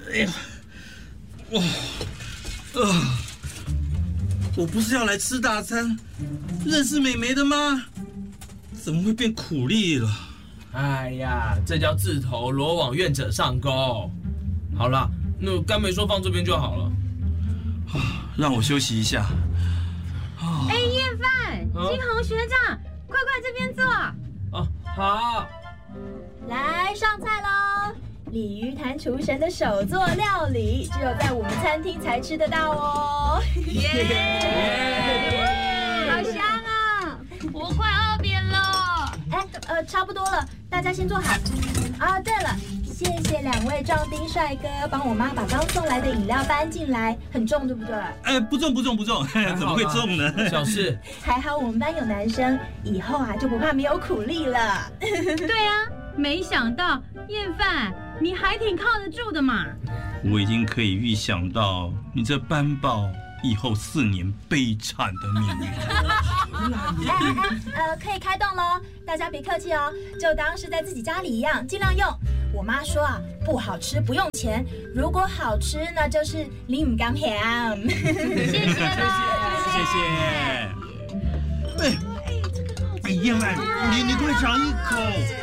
哎呀，哇，我不是要来吃大餐，认识美眉的吗？怎么会变苦力了？ 哎呀，这叫自投罗网，愿者上钩。好啦，那甘梅说放这边就好了。 让我休息一下。 哎，燕范，金红学长，快这边坐。 哦，好。 来上菜喽！鲤鱼潭厨神的手作料理，只有在我们餐厅才吃得到哦。 好香啊！我快饿扁了。 差不多了，大家先坐好。啊，对了，谢谢两位壮丁帅哥帮我妈把刚送来的饮料搬进来，很重对不对？ 不重，怎么会重呢？ 小事。 还好我们班有男生，以后就不怕没有苦力了。 对啊，没想到燕范你还挺靠得住的嘛。 我已经可以预想到你这班报以后4年悲惨的命运。 可以开动喽，大家别客气哦，就当是在自己家里一样，尽量用。我妈说不好吃不用钱，如果好吃那就是你唔甘嫌。 谢谢啦， 谢谢。燕范，你快尝一口。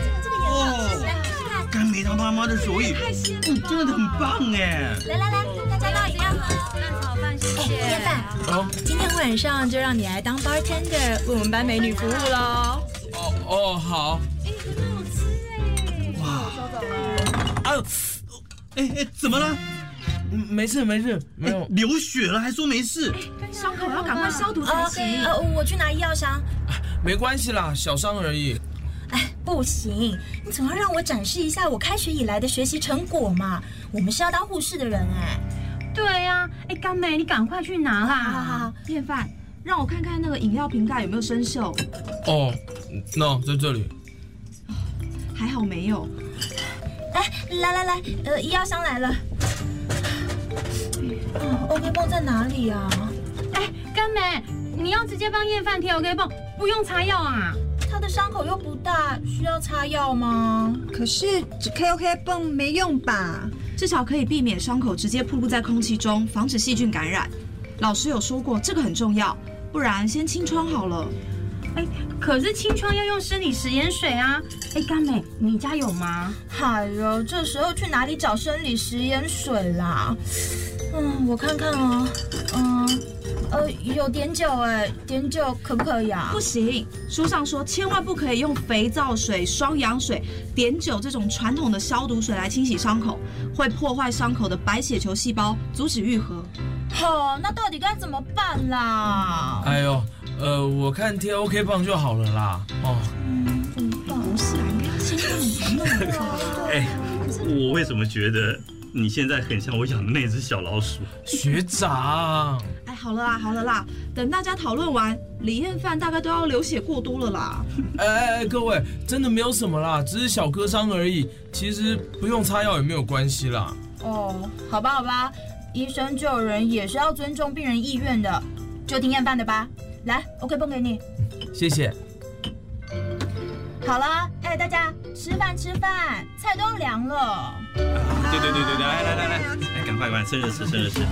甘梅她妈妈的手艺，真的很棒哎！ 来，大家闹一样。 蛋炒饭，谢谢。 燕范，今天晚上就让你来当 bartender， 为我们班美女服务喽。 好。 很好吃哇！怎么了？ 没事，没有。 流血了还说没事？ 伤口要赶快消毒才行。 我去拿医药箱。 没关系啦，小伤而已。 不行，你总要让我展示一下我开学以来的学习成果嘛。我们是要当护士的人对呀，甘梅，你赶快去拿啦。 好。 燕范，让我看看那个饮料瓶盖有没有生锈。 那在这里。 还好没有。 来，医药箱来了。OK 绷在哪里啊？ 甘梅，你要直接帮燕范贴 OK 绷，不用擦药啊？ 他的伤口又不大，需要擦药吗？ 可是只 OK 绷没用吧？至少可以避免伤口直接暴露在空气中，防止细菌感染。老师有说过，这个很重要，不然先清创好了。 可是清创要用生理食盐水啊。甘梅，你家有吗？ 哎呦，这时候去哪里找生理食盐水啦？我看看有碘酒碘酒可不可以啊？ 不行，书上说千万不可以用肥皂水、双氧水、碘酒这种传统的消毒水来清洗伤口，会破坏伤口的白血球细胞，阻止愈合。 那到底该怎么办啦？ 哎呦，我看贴 OK 棒就好了啦。 怎么办？ 不是应该要先我为什么觉得你现在很像我养的那只小老鼠？ 学长。 好了啦，等大家讨论完，李燕范大概都要流血过多了啦。 各位，真的没有什么啦，只是小割伤而已，其实不用擦药也没有关系啦。 好吧，医生救人也是要尊重病人意愿的，就听燕范的吧。来 ，OK 绷给你。 谢谢。 好了，大家吃饭，菜都要凉了。 对，来，赶快，趁热吃。